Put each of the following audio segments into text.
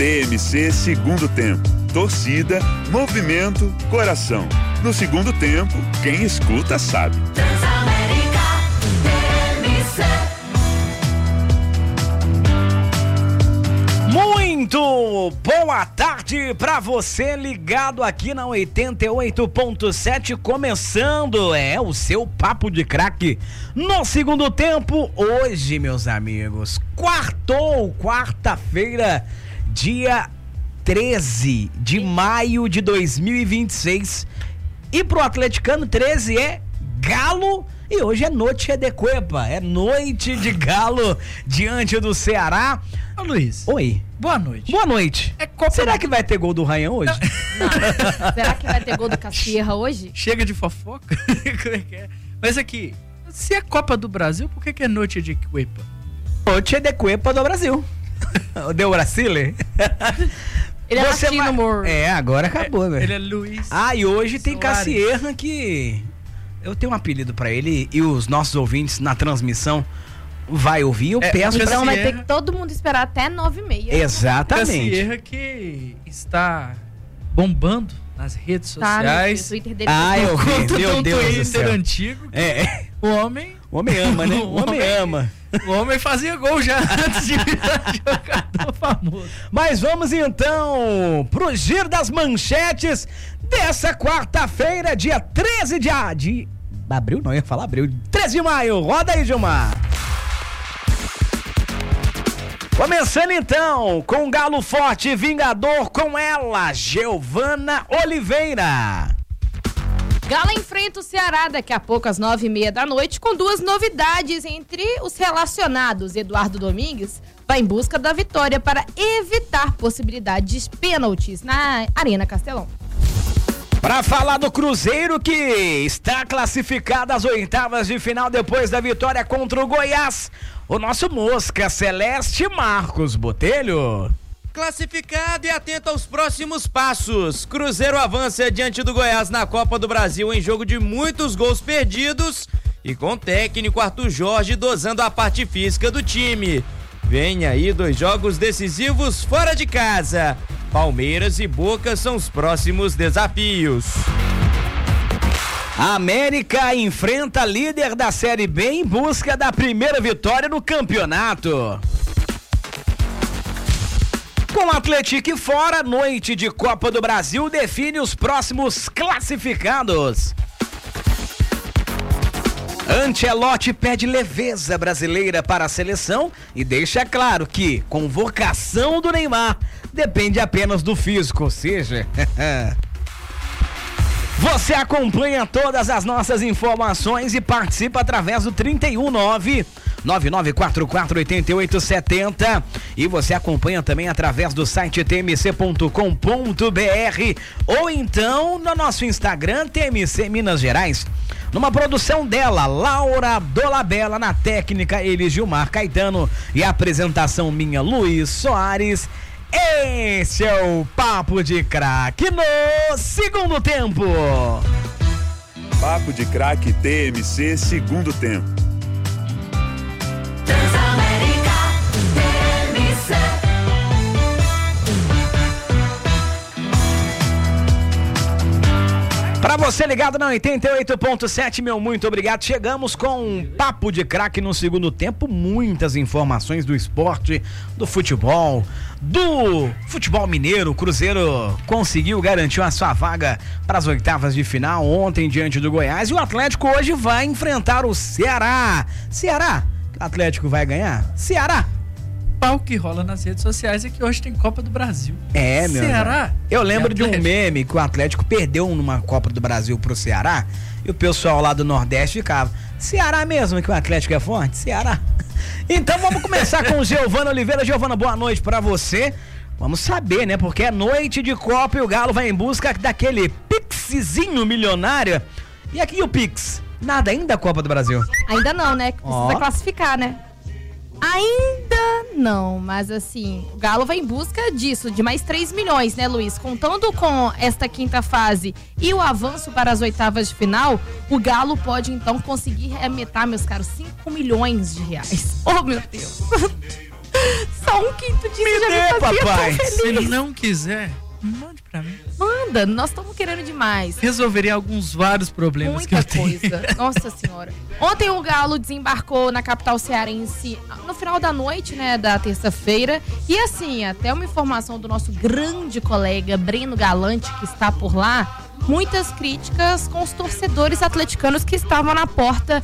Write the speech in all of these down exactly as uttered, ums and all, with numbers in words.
T M C Segundo Tempo. Torcida, movimento, coração. No segundo tempo, quem escuta sabe. Transamérica, T M C. Muito boa tarde pra você ligado aqui na oitenta e oito ponto sete, começando, é, o seu Papo de Craque no segundo tempo. Hoje, meus amigos, quartou, quarta-feira, dia treze de maio de dois mil e vinte e seis. E pro atleticano, treze é Galo. E hoje é noite de Cuepa, é noite de Galo diante do Ceará. Ô Luiz. Oi. Boa noite. Boa noite. É Copa Será do... que vai ter gol do Ryan hoje? Não. Será que vai ter gol do Casierra hoje? Chega de fofoca? Como é que é? Mas aqui, se é Copa do Brasil, por que, que é noite de Cuepa? Noite de Cuepa do Brasil. Deu Brasile? Ele é Você latino, vai... amor. É, agora acabou, velho. Ele é Luiz. Ah, e hoje tem Soares. Casierra que... Eu tenho um apelido pra ele e os nossos ouvintes na transmissão vai ouvir. Eu É, peço pra... Então vai ter Casierra. que todo mundo esperar até nove e meia. Exatamente. Casierra que está bombando nas redes Tá, sociais. no Twitter dele. Ah, eu vi. Conta Meu do Deus do Twitter céu. antigo. É, O homem... o homem ama, né? O O homem homem- ama. O homem fazia gol já antes de virar jogador famoso. Mas vamos então pro giro das manchetes dessa quarta-feira, dia treze de, a- de abril, não ia falar abril, treze de maio. Roda aí, Gilmar. Começando então com o Galo Forte Vingador, com ela, Giovana Oliveira. Galo enfrenta o Ceará daqui a pouco às nove e meia da noite com duas novidades entre os relacionados. Eduardo Domingues vai em busca da vitória para evitar possibilidades de pênaltis na Arena Castelão. Para falar do Cruzeiro, que está classificado às oitavas de final depois da vitória contra o Goiás, o nosso Mosca Celeste Marcos Botelho. Classificado e atento aos próximos passos. Cruzeiro avança diante do Goiás na Copa do Brasil em jogo de muitos gols perdidos e com o técnico Arthur Jorge dosando a parte física do time. Vem aí dois jogos decisivos fora de casa. Palmeiras e Boca são os próximos desafios. A América enfrenta líder da Série B em busca da primeira vitória no campeonato. Com o Atlético fora, noite de Copa do Brasil define os próximos classificados. Ancelotti pede leveza brasileira para a seleção e deixa claro que convocação do Neymar depende apenas do físico, ou seja... Você acompanha todas as nossas informações e participa através do trinta e um nove nove nove quatro quatro oito oito sete zero e você acompanha também através do site t m c ponto com ponto b r ou então no nosso Instagram T M C Minas Gerais. Numa produção dela, Laura Dolabella, na técnica ele Gilmar Caetano e a apresentação minha, Luiz Soares. Esse é o Papo de Craque no segundo tempo. Papo de Craque T M C Segundo Tempo. Transamérica, T M C. Pra você ligado na oitenta e oito ponto sete, meu muito obrigado. Chegamos com um Papo de Craque no segundo tempo. Muitas informações do esporte, do futebol, do futebol mineiro. O Cruzeiro conseguiu garantir a sua vaga para as oitavas de final ontem diante do Goiás. E o Atlético hoje vai enfrentar o Ceará. Ceará, o Atlético vai ganhar? Ceará. Pau que rola nas redes sociais é que hoje tem Copa do Brasil. É, meu. Ceará? Eu lembro E de um Atlético? meme que o Atlético perdeu numa Copa do Brasil pro Ceará e o pessoal lá do Nordeste ficava: Ceará mesmo que o Atlético é forte? Ceará. Então vamos começar com o Giovana Oliveira. Giovana, boa noite pra você. Vamos saber, né? Porque é noite de Copa e o Galo vai em busca daquele pixzinho milionário. E aqui o Pix? Nada ainda, Copa do Brasil? Ainda não, né? Que precisa Ó. classificar, né? Ainda não, mas assim, o Galo vai em busca disso, de mais três milhões, né, Luiz? Contando com esta quinta fase e o avanço para as oitavas de final, o Galo pode então conseguir arremetar, meus caros, cinco milhões de reais. Oh, meu Deus! só um quinto disso Me já dê, me fazia tão papai. feliz. Se não quiser, mande pra mim. Manda, nós estamos querendo demais. Resolveria alguns vários problemas que eu Muita tenho. coisa. Nossa senhora. Ontem o Galo desembarcou na capital cearense no final da noite, né, da terça-feira. E assim, até uma informação do nosso grande colega Breno Galante, que está por lá, muitas críticas com os torcedores atleticanos que estavam na porta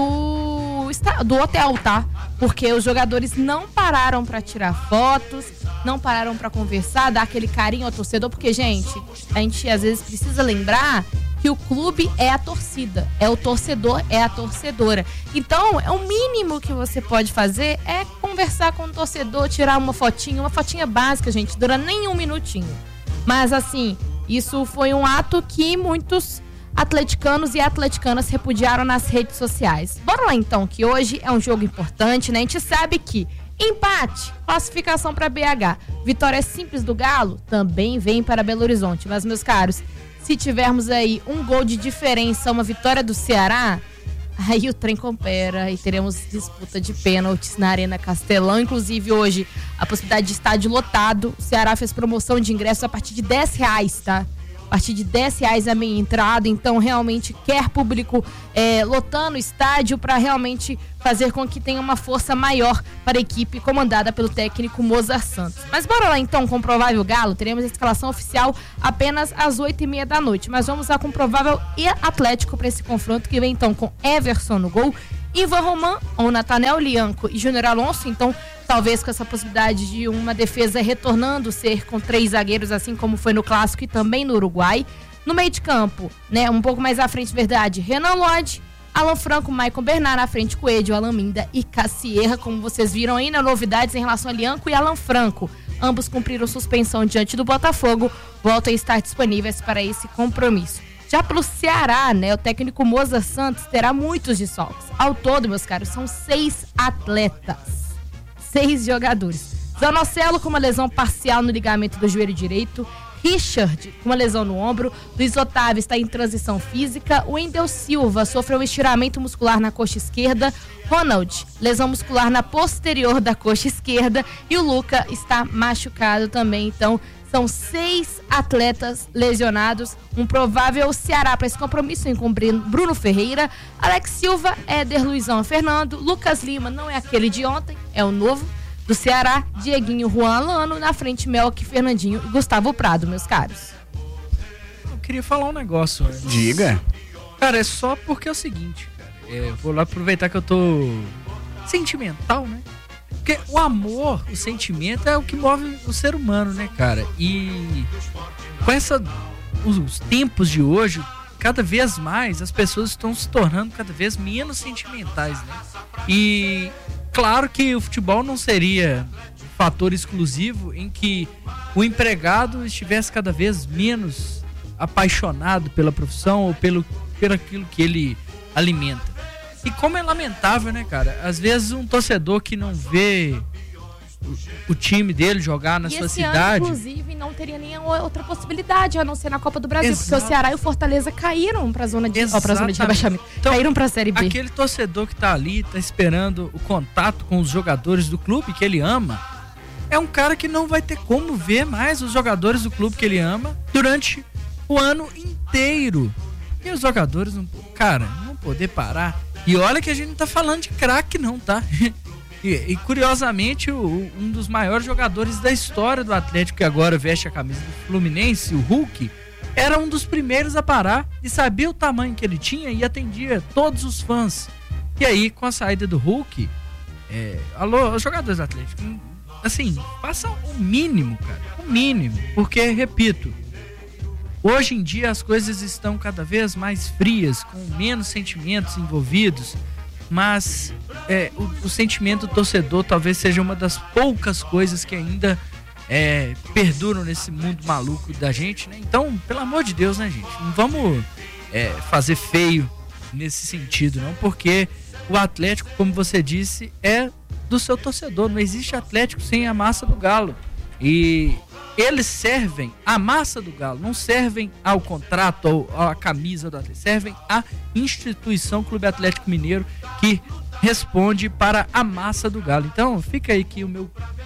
do, do hotel, tá? Porque os jogadores não pararam para tirar fotos, não pararam para conversar, dar aquele carinho ao torcedor, porque, gente, a gente às vezes precisa lembrar que o clube é a torcida, é o torcedor, é a torcedora. Então, é o mínimo que você pode fazer é conversar com o torcedor, tirar uma fotinha, uma fotinha básica, gente, dura nem um minutinho. Mas, assim, isso foi um ato que muitos atleticanos e atleticanas repudiaram nas redes sociais. Bora lá, então, que hoje é um jogo importante, né? A gente sabe que empate, classificação para B H. Vitória simples do Galo também vem para Belo Horizonte. Mas, meus caros, se tivermos aí um gol de diferença, uma vitória do Ceará, aí o trem compera e teremos disputa de pênaltis na Arena Castelão. Inclusive, hoje, a possibilidade de estádio lotado. O Ceará fez promoção de ingressos a partir de dez reais, tá? A partir de dez reais a meia entrada, então realmente quer público é, lotando o estádio para realmente fazer com que tenha uma força maior para a equipe comandada pelo técnico Mozart Santos. Mas bora lá então com o provável Galo, teremos a escalação oficial apenas às oito e meia da noite, mas vamos lá com o provável e Atlético para esse confronto, que vem então com Everson no gol, Ivan Roman, ou Natanel Lianco e Júnior Alonso, então talvez com essa possibilidade de uma defesa retornando ser com três zagueiros, assim como foi no Clássico e também no Uruguai. No meio de campo, né, um pouco mais à frente, verdade, Renan Lodge, Alan Franco, Maicon Bernard, na frente Coelho, Alan Minda e Cassierra, como vocês viram aí, né, novidades em relação a Lianco e Alan Franco. Ambos cumpriram suspensão diante do Botafogo, voltam a estar disponíveis para esse compromisso. Já pelo Ceará, né, o técnico Mozart Santos terá muitos desfalques. Ao todo, meus caros, são seis atletas. Seis jogadores. Zanocelo com uma lesão parcial no ligamento do joelho direito. Richard com uma lesão no ombro. Luiz Otávio está em transição física. O Wendel Silva sofreu um estiramento muscular na coxa esquerda. Ronald, lesão muscular na posterior da coxa esquerda. E o Luca está machucado também. Então, são seis atletas lesionados. Um provável Ceará para esse compromisso em com Bruno Ferreira, Alex Silva, Éder Luizão Fernando, Lucas Lima, não é aquele de ontem, é o novo do Ceará, Dieguinho, Juan Alano, na frente Melk, Fernandinho e Gustavo Prado, meus caros. Eu queria falar um negócio antes. Diga. Cara, é só porque é o seguinte, cara. É, eu vou lá aproveitar que eu tô sentimental, né? Porque o amor, o sentimento é o que move o ser humano, né, cara? E com essa, os, os tempos de hoje, cada vez mais as pessoas estão se tornando cada vez menos sentimentais, né? E claro que o futebol não seria um fator exclusivo em que o empregado estivesse cada vez menos apaixonado pela profissão ou pelo, pelo aquilo que ele alimenta. E como é lamentável, né, cara? Às vezes um torcedor que não vê o, o time dele jogar na e sua esse cidade... ano, inclusive, não teria nenhuma outra possibilidade, a não ser na Copa do Brasil. Exato. Porque o Ceará e o Fortaleza caíram pra zona de, ó, pra zona de Exatamente. rebaixamento. Então, caíram pra Série B. Aquele torcedor que tá ali, tá esperando o contato com os jogadores do clube que ele ama, é um cara que não vai ter como ver mais os jogadores do clube que ele ama durante o ano inteiro. E os jogadores, não, cara, não poder parar. E olha que a gente não tá falando de craque não, tá? E, e curiosamente, o, um dos maiores jogadores da história do Atlético, que agora veste a camisa do Fluminense, o Hulk, era um dos primeiros a parar e sabia o tamanho que ele tinha e atendia todos os fãs. E aí, com a saída do Hulk, é, alô, os jogadores do Atlético, assim, façam o mínimo, cara, o mínimo, porque, repito, hoje em dia as coisas estão cada vez mais frias, com menos sentimentos envolvidos, mas é, o, o sentimento do torcedor talvez seja uma das poucas coisas que ainda é, perduram nesse mundo maluco da gente, né? Então, pelo amor de Deus, né, gente? Não vamos é, fazer feio nesse sentido, não, porque o Atlético, como você disse, é do seu torcedor. Não existe Atlético sem a massa do Galo. E eles servem a massa do Galo, não servem ao contrato ou à camisa do Atlético, servem à instituição Clube Atlético Mineiro, que responde para a massa do Galo. Então fica aí aqui o meu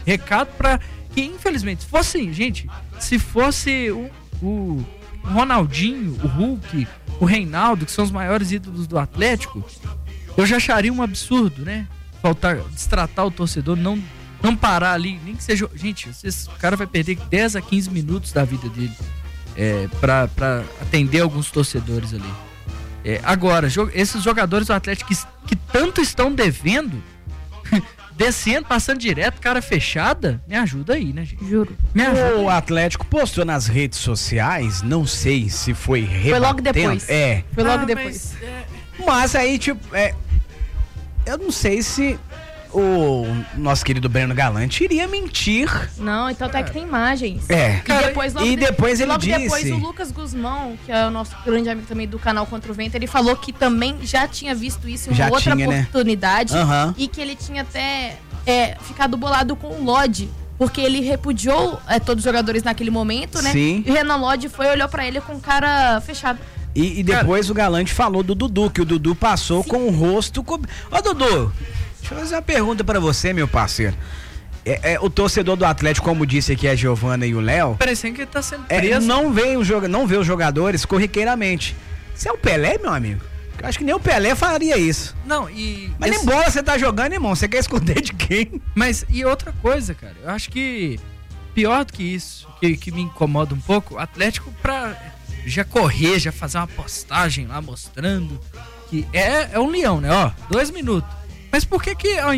recado pra que, infelizmente, se fosse, gente, se fosse o, o Ronaldinho, o Hulk, o Reinaldo, que são os maiores ídolos do Atlético, eu já acharia um absurdo, né? Faltar, destratar o torcedor, não, não parar ali, nem que seja... Gente, esse cara vai perder dez a quinze minutos da vida dele é, pra, pra atender alguns torcedores ali. É, agora, jo- esses jogadores do Atlético que, que tanto estão devendo, descendo, passando direto, cara fechada, me ajuda aí, né, gente? Juro. Me ajuda. O Atlético postou nas redes sociais, não sei se foi rebatendo. Foi logo depois. É. Foi logo Ah, depois. mas, é, Mas aí, tipo, é, eu não sei se o nosso querido Breno Galante iria mentir. Não, então até que tem imagens. É. E depois, logo e de- depois ele logo disse... depois o Lucas Guzmão, que é o nosso grande amigo também do canal Contra o Vento, ele falou que também já tinha visto isso em uma Já outra tinha, né? oportunidade. Aham. E que ele tinha até é, ficado bolado com o Lodge, porque ele repudiou é, todos os jogadores naquele momento, né? Sim. E o Renan Lodge foi e olhou pra ele com cara fechada. E, e depois o Galante falou do Dudu, que o Dudu passou com o rosto... Co... Ô, Dudu, deixa eu fazer uma pergunta pra você, meu parceiro. É, é, o torcedor do Atlético, como disse aqui a Giovana e o Léo, parecendo que ele tá sendo é, preso. não, vê o joga... não vê os jogadores corriqueiramente. Você é o Pelé, meu amigo? Eu acho que nem o Pelé faria isso. Não, e... Mas esse- nem bola você tá jogando, irmão. Você quer esconder de quem? Mas, e outra coisa, cara, eu acho que pior do que isso, que, que me incomoda um pouco, o Atlético pra já correr, já fazer uma postagem lá mostrando que é, é um leão, né? Ó, dois minutos. Mas por que que ao